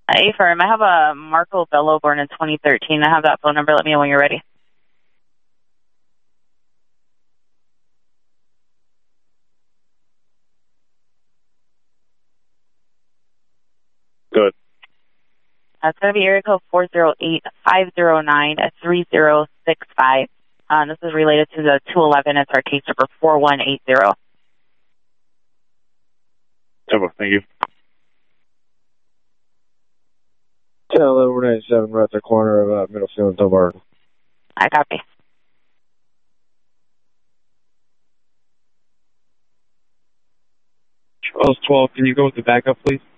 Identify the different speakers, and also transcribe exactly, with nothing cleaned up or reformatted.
Speaker 1: Hey, firm. I have a Marco Bello born in twenty thirteen. I have that phone number. Let me know when you're ready.
Speaker 2: Good.
Speaker 1: That's going to be area code four zero eight, five zero nine, three zero six five. Uh, this is related to the two eleven. It's our case number four one eight zero.
Speaker 2: Thank you.
Speaker 3: ten eleven ninety-seven, right at the corner of uh, Middlefield and Dumbarton.
Speaker 1: I copy.
Speaker 4: Charles twelve, can you go with the backup, please?